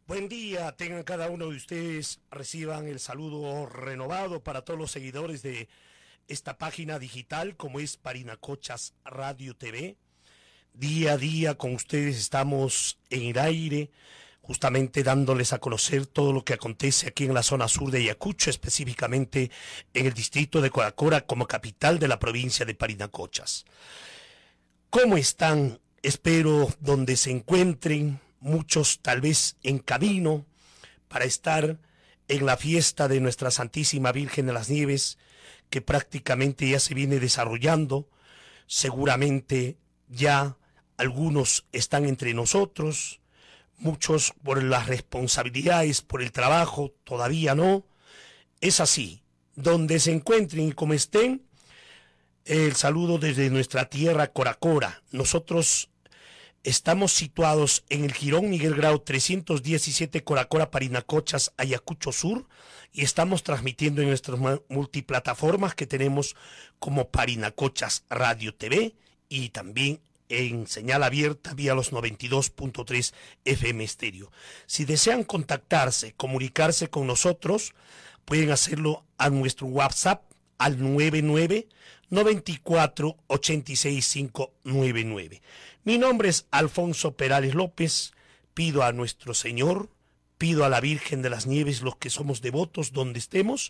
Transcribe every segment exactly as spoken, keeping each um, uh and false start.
Buen día, tengan cada uno de ustedes, reciban el saludo renovado para todos los seguidores de esta página digital como es Parinacochas Radio T V. Día a día con ustedes estamos en el aire, justamente dándoles a conocer todo lo que acontece aquí en la zona sur de Ayacucho, específicamente en el distrito de Coracora como capital de la provincia de Parinacochas. ¿Cómo están? Espero donde se encuentren, muchos tal vez en camino para estar en la fiesta de nuestra Santísima Virgen de las Nieves, que prácticamente ya se viene desarrollando. Seguramente ya algunos están entre nosotros, muchos por las responsabilidades, por el trabajo, todavía no. Es así, donde se encuentren y como estén, el saludo desde nuestra tierra Coracora. Nosotros estamos situados en el Jirón Miguel Grau trescientos diecisiete, Coracora, Parinacochas, Ayacucho Sur, y estamos transmitiendo en nuestras multiplataformas que tenemos como Parinacochas Radio T V y también en señal abierta vía los noventa y dos punto tres F M estéreo. Si desean contactarse, comunicarse con nosotros, pueden hacerlo a nuestro WhatsApp al nueve nueve nueve cuatro ocho seis cinco nueve nueve. Mi nombre es Alfonso Perales López. Pido a nuestro Señor, pido a la Virgen de las Nieves, los que somos devotos donde estemos,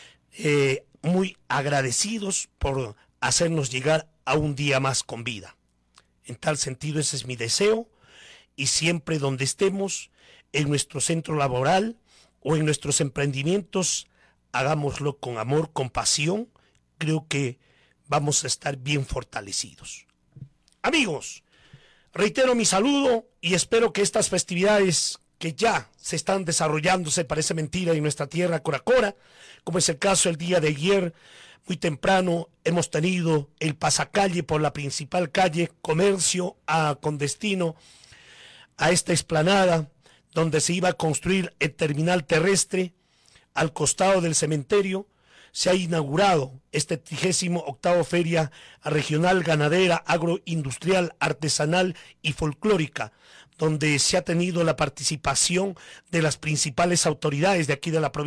eh, muy agradecidos por hacernos llegar a un día más con vida. En tal sentido, ese es mi deseo, y siempre donde estemos, en nuestro centro laboral o en nuestros emprendimientos, hagámoslo con amor, con pasión. Creo que vamos a estar bien fortalecidos. Amigos, reitero mi saludo y espero que estas festividades que ya se están desarrollándose, parece mentira, en nuestra tierra Coracora, como es el caso el día de ayer, muy temprano hemos tenido el pasacalle por la principal calle Comercio a, con destino a esta explanada donde se iba a construir el terminal terrestre al costado del cementerio. Se ha inaugurado este trigésimo octavo Feria Regional Ganadera, Agroindustrial, Artesanal y Folclórica, donde se ha tenido la participación de las principales autoridades de aquí de la provincia